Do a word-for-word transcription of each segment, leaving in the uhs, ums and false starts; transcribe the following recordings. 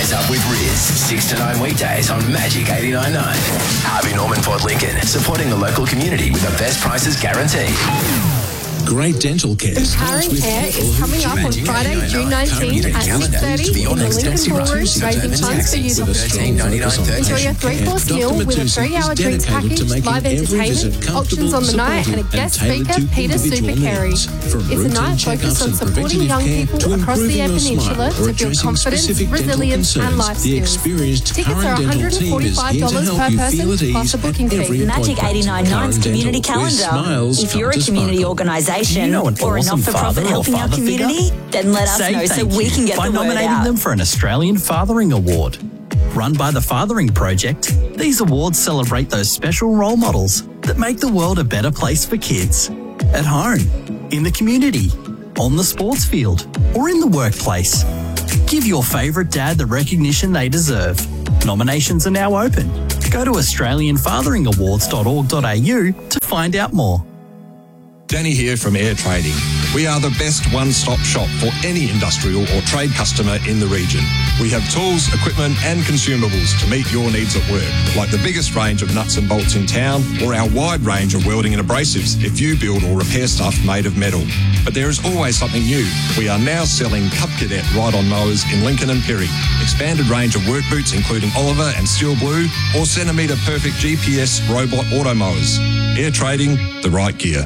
Rise Up with Riz, six to nine weekdays on Magic eighty-nine point nine. Harvey Norman Port Lincoln, supporting the local community with the best prices guaranteed. Great Dental Care. Empowering Care is coming up on Friday, June nineteenth at six thirty in the Lincoln Ballroom, raising funds for youth opportunities. Enjoy a three-course meal with a three-hour drinks package, live entertainment, options on the night, and a guest speaker, Peter Super Carey. It's a night focused on supporting young people across the Eyre Peninsula to build confidence, resilience, and life skills. Tickets are one hundred forty-five dollars per person plus a booking fee. Magic eighty-nine point nine's community calendar. If you're a community organisation You know an or a awesome not-for-profit father or helping our father community, figure? then let us Say know so thank we you can get by the word nominating out. them for an Australian Fathering Award. Run by the Fathering Project, these awards celebrate those special role models that make the world a better place for kids. At home, in the community, on the sports field, or in the workplace. Give your favourite dad the recognition they deserve. Nominations are now open. Go to australian fathering awards dot org dot a u to find out more. Danny here from Air Trading. We are the best one-stop shop for any industrial or trade customer in the region. We have tools, equipment and consumables to meet your needs at work, like the biggest range of nuts and bolts in town or our wide range of welding and abrasives if you build or repair stuff made of metal. But there is always something new. We are now selling Cup Cadet ride-on mowers in Lincoln and Perry, expanded range of work boots including Oliver and Steel Blue, or Centimetre Perfect G P S robot auto mowers. Air Trading, the right gear.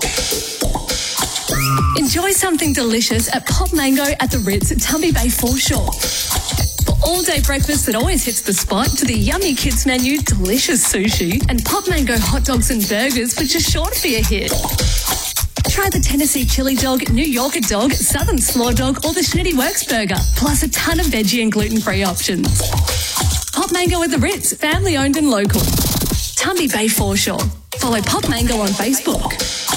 Enjoy something delicious at Pop Mango at the Ritz at Tumby Bay Foreshore. For all-day breakfast that always hits the spot, to the yummy kids menu, delicious sushi, and Pop Mango hot dogs and burgers for just sure to be a hit. Try the Tennessee Chili Dog, New Yorker Dog, Southern Slaw Dog, or the Schnitty Works Burger, plus a ton of veggie and gluten-free options. Pop Mango at the Ritz, family-owned and local. Tumby Bay Foreshore. Follow Pop Mango on Facebook.